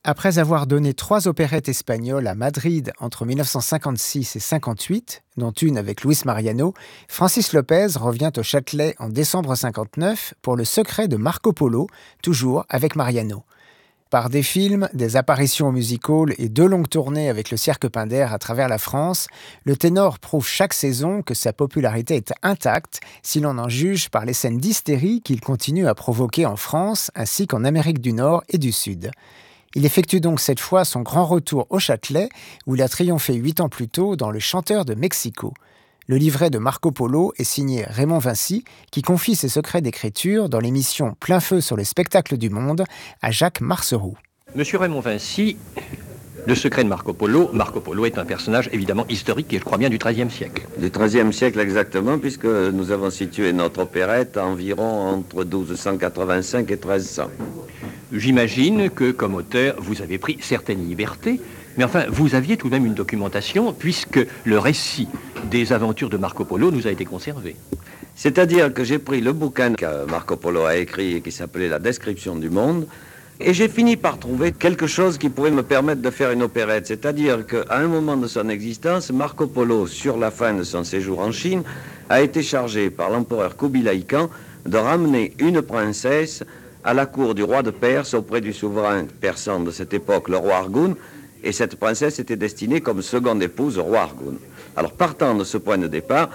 Après avoir donné 3 opérettes espagnoles à Madrid entre 1956 et 58, dont une avec Luis Mariano, Francis Lopez revient au Châtelet en décembre 59 pour Le secret de Marco Polo, toujours avec Mariano. Par des films, des apparitions au music-hall et 2 longues tournées avec le Cirque Pinder à travers la France, le ténor prouve chaque saison que sa popularité est intacte si l'on en juge par les scènes d'hystérie qu'il continue à provoquer en France ainsi qu'en Amérique du Nord et du Sud. Il effectue donc cette fois son grand retour au Châtelet, où il a triomphé 8 ans plus tôt dans Le Chanteur de Mexico. Le livret de Marco Polo est signé Raymond Vincy, qui confie ses secrets d'écriture dans l'émission Plein feu sur les spectacles du monde à Jacques Marceroux. Monsieur Raymond Vincy, le secret de Marco Polo est un personnage évidemment historique et je crois bien du XIIIe siècle. Du XIIIe siècle exactement, puisque nous avons situé notre opérette environ entre 1285 et 1300. J'imagine que, comme auteur, vous avez pris certaines libertés, mais enfin, vous aviez tout de même une documentation, puisque le récit des aventures de Marco Polo nous a été conservé. C'est-à-dire que j'ai pris le bouquin que Marco Polo a écrit et qui s'appelait La description du monde, et j'ai fini par trouver quelque chose qui pourrait me permettre de faire une opérette. C'est-à-dire qu'à un moment de son existence, Marco Polo, sur la fin de son séjour en Chine, a été chargé par l'empereur Kubilai Khan de ramener une princesse à la cour du roi de Perse auprès du souverain persan de cette époque, le roi Argoun, et cette princesse était destinée comme seconde épouse au roi Argoun. Alors partant de ce point de départ,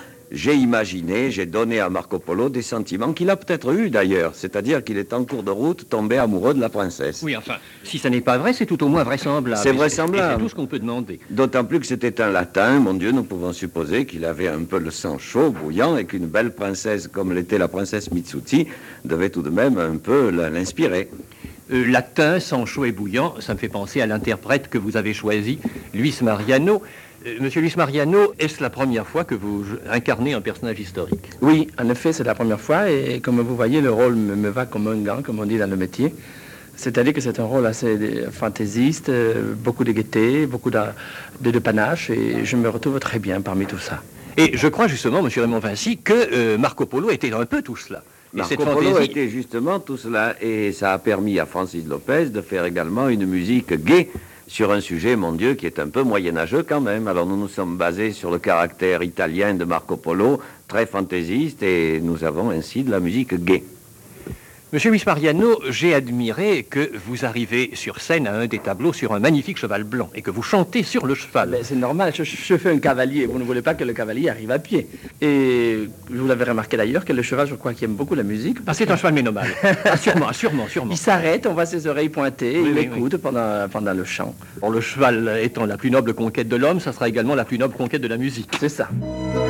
j'ai donné à Marco Polo des sentiments qu'il a peut-être eus d'ailleurs, c'est-à-dire qu'il est en cours de route tombé amoureux de la princesse. Oui, enfin, si ça n'est pas vrai, c'est tout au moins vraisemblable. C'est vraisemblable. C'est tout ce qu'on peut demander. D'autant plus que c'était un latin, mon Dieu, nous pouvons supposer qu'il avait un peu le sang chaud, bouillant, et qu'une belle princesse comme l'était la princesse Mitsuti devait tout de même un peu l'inspirer. Latin, sang chaud et bouillant, ça me fait penser à l'interprète que vous avez choisi, Luis Mariano. Monsieur Luis Mariano, est-ce la première fois que vous incarnez un personnage historique? Oui, en effet, c'est la première fois et comme vous voyez, le rôle me va comme un gant, comme on dit dans le métier. C'est-à-dire que c'est un rôle assez fantaisiste, beaucoup de gaieté, beaucoup de panache et je me retrouve très bien parmi tout ça. Et je crois justement, monsieur Raymond Vincy, que Marco Polo était un peu tout cela. Marco Polo était justement tout cela et ça a permis à Francis Lopez de faire également une musique gaie sur un sujet, mon Dieu, qui est un peu moyenâgeux quand même. Alors nous nous sommes basés sur le caractère italien de Marco Polo, très fantaisiste, et nous avons ainsi de la musique gaie. Monsieur Luis Mariano, j'ai admiré que vous arrivez sur scène à un des tableaux sur un magnifique cheval blanc et que vous chantez sur le cheval. Ben, c'est normal, je fais un cavalier. Vous ne voulez pas que le cavalier arrive à pied. Et vous l'avez remarqué d'ailleurs que le cheval, je crois qu'il aime beaucoup la musique. C'est un cheval ménomale. Sûrement. Il s'arrête, on voit ses oreilles pointées, il écoute pendant le chant. Bon, le cheval étant la plus noble conquête de l'homme, ça sera également la plus noble conquête de la musique. C'est ça.